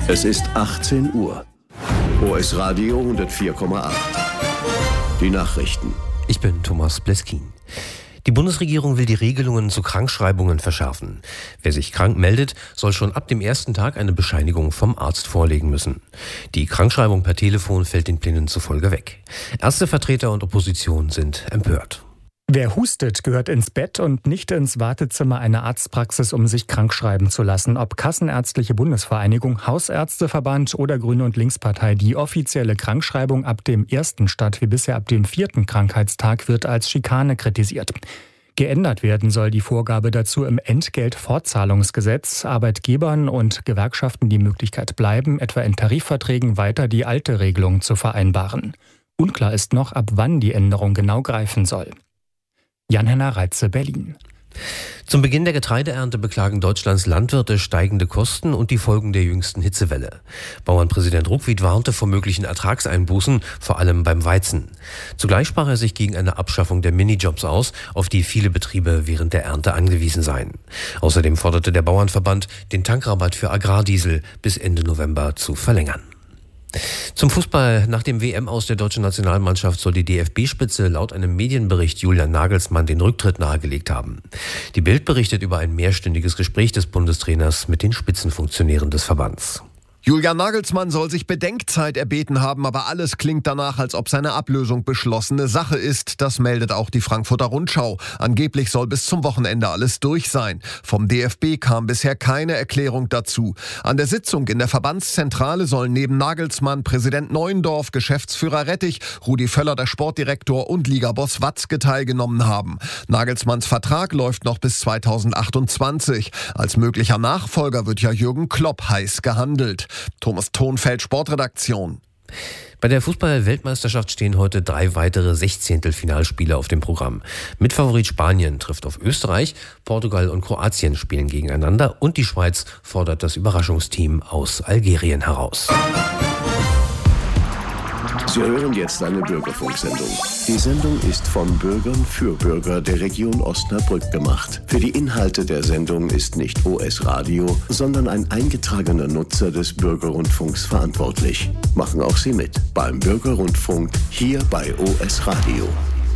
Es ist 18 Uhr. OS Radio 104,8. Die Nachrichten. Ich bin Thomas Bleskin. Die Bundesregierung will die Regelungen zu Krankschreibungen verschärfen. Wer sich krank meldet, soll schon ab dem ersten Tag eine Bescheinigung vom Arzt vorlegen müssen. Die Krankschreibung per Telefon fällt den Plänen zufolge weg. Ärztevertreter und Opposition sind empört. Wer hustet, gehört ins Bett und nicht ins Wartezimmer einer Arztpraxis, um sich krankschreiben zu lassen. Ob Kassenärztliche Bundesvereinigung, Hausärzteverband oder Grüne und Linkspartei, die offizielle Krankschreibung ab dem ersten statt wie bisher ab dem 4. Krankheitstag wird als Schikane kritisiert. Geändert werden soll die Vorgabe dazu im Entgeltfortzahlungsgesetz. Arbeitgebern und Gewerkschaften die Möglichkeit bleiben, etwa in Tarifverträgen weiter die alte Regelung zu vereinbaren. Unklar ist noch, ab wann die Änderung genau greifen soll. Jan-Henner Reitze, Berlin. Zum Beginn der Getreideernte beklagen Deutschlands Landwirte steigende Kosten und die Folgen der jüngsten Hitzewelle. Bauernpräsident Ruckwied warnte vor möglichen Ertragseinbußen, vor allem beim Weizen. Zugleich sprach er sich gegen eine Abschaffung der Minijobs aus, auf die viele Betriebe während der Ernte angewiesen seien. Außerdem forderte der Bauernverband, den Tankrabatt für Agrardiesel bis Ende November zu verlängern. Zum Fußball. Nach dem WM-Aus der deutschen Nationalmannschaft soll die DFB-Spitze laut einem Medienbericht Julian Nagelsmann den Rücktritt nahegelegt haben. Die Bild berichtet über ein mehrstündiges Gespräch des Bundestrainers mit den Spitzenfunktionären des Verbands. Julian Nagelsmann soll sich Bedenkzeit erbeten haben, aber alles klingt danach, als ob seine Ablösung beschlossene Sache ist. Das meldet auch die Frankfurter Rundschau. Angeblich soll bis zum Wochenende alles durch sein. Vom DFB kam bisher keine Erklärung dazu. An der Sitzung in der Verbandszentrale sollen neben Nagelsmann Präsident Neuendorf, Geschäftsführer Rettich, Rudi Völler, der Sportdirektor und Ligaboss Watzke teilgenommen haben. Nagelsmanns Vertrag läuft noch bis 2028. Als möglicher Nachfolger wird ja Jürgen Klopp heiß gehandelt. Thomas Thonfeld, Sportredaktion. Bei der Fußball-Weltmeisterschaft stehen heute 3 weitere Sechzehntelfinalspiele auf dem Programm. Mitfavorit Spanien trifft auf Österreich, Portugal und Kroatien spielen gegeneinander und die Schweiz fordert das Überraschungsteam aus Algerien heraus. Sie hören jetzt eine Bürgerfunksendung. Die Sendung ist von Bürgern für Bürger der Region Osnabrück gemacht. Für die Inhalte der Sendung ist nicht OS Radio, sondern ein eingetragener Nutzer des Bürgerrundfunks verantwortlich. Machen auch Sie mit beim Bürgerrundfunk hier bei OS Radio.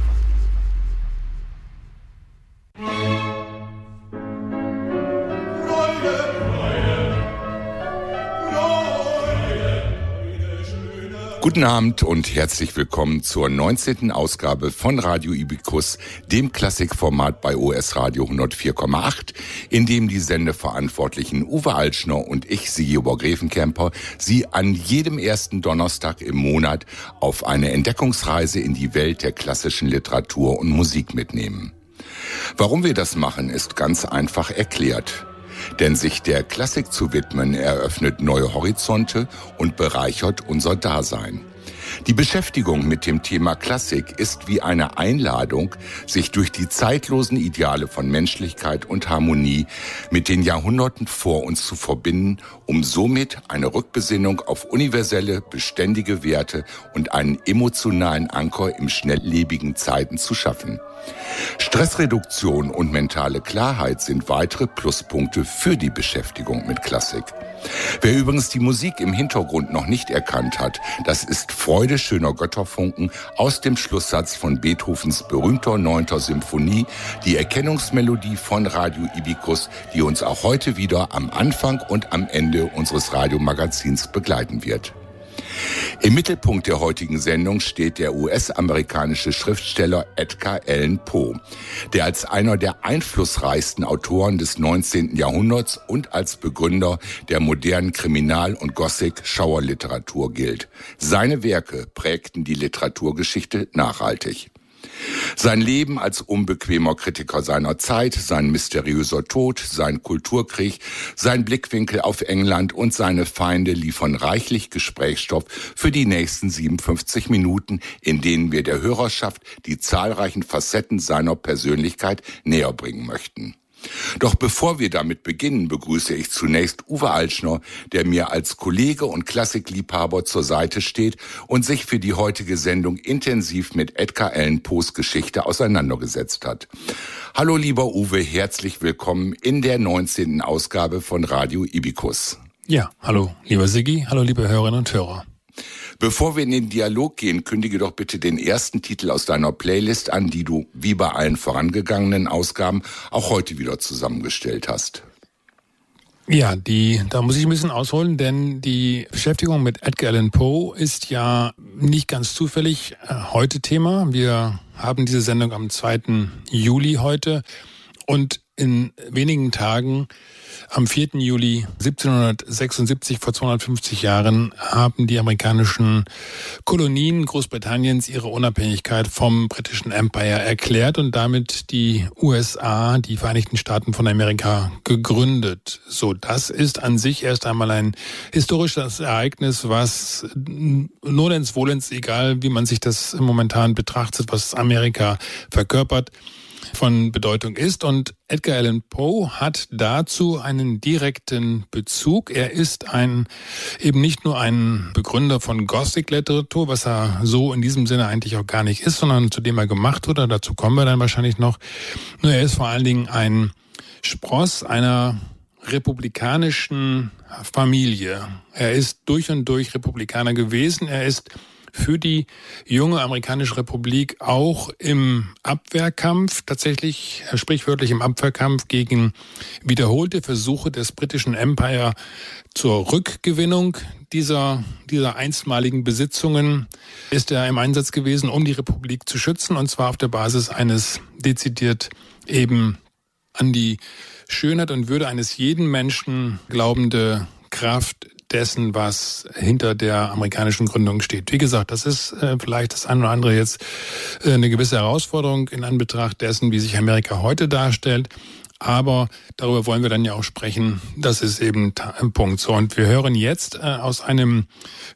Guten Abend und herzlich willkommen zur 19. Ausgabe von Radio Ibikus, dem Klassikformat bei OS Radio 104,8, in dem die Sendeverantwortlichen Uwe Altschner und ich, Sigeborg Grevenkemper, Sie an jedem ersten Donnerstag im Monat auf eine Entdeckungsreise in die Welt der klassischen Literatur und Musik mitnehmen. Warum wir das machen, ist ganz einfach erklärt. Denn sich der Klassik zu widmen, eröffnet neue Horizonte und bereichert unser Dasein. Die Beschäftigung mit dem Thema Klassik ist wie eine Einladung, sich durch die zeitlosen Ideale von Menschlichkeit und Harmonie mit den Jahrhunderten vor uns zu verbinden, um somit eine Rückbesinnung auf universelle, beständige Werte und einen emotionalen Anker im schnelllebigen Zeiten zu schaffen. Stressreduktion und mentale Klarheit sind weitere Pluspunkte für die Beschäftigung mit Klassik. Wer übrigens die Musik im Hintergrund noch nicht erkannt hat, das ist Freude schöner Götterfunken aus dem Schlusssatz von Beethovens berühmter 9. Symphonie, die Erkennungsmelodie von Radio Ibikus, die uns auch heute wieder am Anfang und am Ende unseres Radiomagazins begleiten wird. Im Mittelpunkt der heutigen Sendung steht der US-amerikanische Schriftsteller Edgar Allan Poe, der als einer der einflussreichsten Autoren des 19. Jahrhunderts und als Begründer der modernen Kriminal- und Gothic-Schauerliteratur gilt. Seine Werke prägten die Literaturgeschichte nachhaltig. Sein Leben als unbequemer Kritiker seiner Zeit, sein mysteriöser Tod, sein Kulturkrieg, sein Blickwinkel auf England und seine Feinde liefern reichlich Gesprächsstoff für die nächsten 57 Minuten, in denen wir der Hörerschaft die zahlreichen Facetten seiner Persönlichkeit näher bringen möchten. Doch bevor wir damit beginnen, begrüße ich zunächst Uwe Altschner, der mir als Kollege und Klassikliebhaber zur Seite steht und sich für die heutige Sendung intensiv mit Edgar Allan Poes Geschichte auseinandergesetzt hat. Hallo lieber Uwe, herzlich willkommen in der 19. Ausgabe von Radio Ibikus. Ja, hallo, lieber Siggi, hallo, liebe Hörerinnen und Hörer. Bevor wir in den Dialog gehen, kündige doch bitte den ersten Titel aus deiner Playlist an, die du, wie bei allen vorangegangenen Ausgaben, auch heute wieder zusammengestellt hast. Ja, da muss ich ein bisschen ausholen, denn die Beschäftigung mit Edgar Allan Poe ist ja nicht ganz zufällig heute Thema. Wir haben diese Sendung am 2. Juli heute und in wenigen Tagen, am 4. Juli 1776, vor 250 Jahren, haben die amerikanischen Kolonien Großbritanniens ihre Unabhängigkeit vom britischen Empire erklärt und damit die USA, die Vereinigten Staaten von Amerika, gegründet. So, das ist an sich erst einmal ein historisches Ereignis, was nolens volens, egal wie man sich das momentan betrachtet, was Amerika verkörpert, von Bedeutung ist. Und Edgar Allan Poe hat dazu einen direkten Bezug. Er ist eben nicht nur ein Begründer von Gothic-Literatur, was er so in diesem Sinne eigentlich auch gar nicht ist, sondern zu dem er gemacht wurde. Dazu kommen wir dann wahrscheinlich noch. Nur er ist vor allen Dingen ein Spross einer republikanischen Familie. Er ist durch und durch Republikaner gewesen. Er ist für die junge amerikanische Republik auch im Abwehrkampf, tatsächlich sprichwörtlich im Abwehrkampf gegen wiederholte Versuche des britischen Empire zur Rückgewinnung dieser einstmaligen Besitzungen ist er im Einsatz gewesen, um die Republik zu schützen, und zwar auf der Basis eines dezidiert eben an die Schönheit und Würde eines jeden Menschen glaubende Kraft dessen, was hinter der amerikanischen Gründung steht. Wie gesagt, das ist vielleicht das eine oder andere jetzt eine gewisse Herausforderung in Anbetracht dessen, wie sich Amerika heute darstellt. Aber darüber wollen wir dann ja auch sprechen. Das ist eben ein Punkt. So, und wir hören jetzt aus einem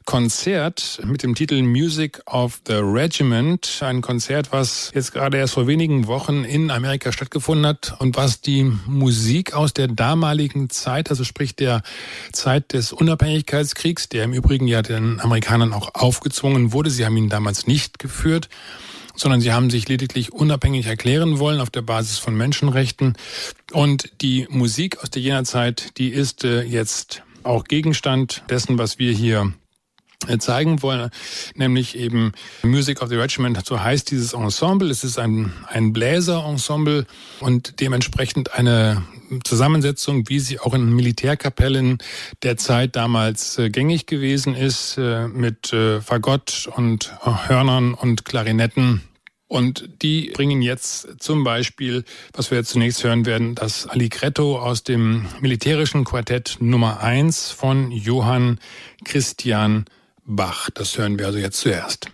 Konzert mit dem Titel Music of the Regiment. Ein Konzert, was jetzt gerade erst vor wenigen Wochen in Amerika stattgefunden hat und was die Musik aus der damaligen Zeit, also sprich der Zeit des Unabhängigkeitskriegs, der im Übrigen ja den Amerikanern auch aufgezwungen wurde. Sie haben ihn damals nicht geführt, sondern sie haben sich lediglich unabhängig erklären wollen auf der Basis von Menschenrechten. Und die Musik aus der jener Zeit, die ist jetzt auch Gegenstand dessen, was wir hier zeigen wollen, nämlich eben Music of the Regiment, so heißt dieses Ensemble. Es ist ein Bläserensemble und dementsprechend eine Zusammensetzung, wie sie auch in Militärkapellen der Zeit damals gängig gewesen ist, mit Fagott und Hörnern und Klarinetten. Und die bringen jetzt zum Beispiel, was wir jetzt zunächst hören werden, das Allegretto aus dem militärischen Quartett Nummer 1 von Johann Christian Bach. Das hören wir also jetzt zuerst.